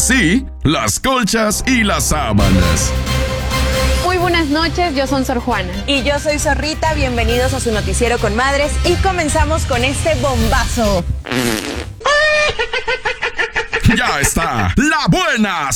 así las colchas y las sábanas. Muy buenas noches, yo soy Sor Juana. Y yo soy Zorrita, bienvenidos a su noticiero con madres y comenzamos con este bombazo. Ya está, la buena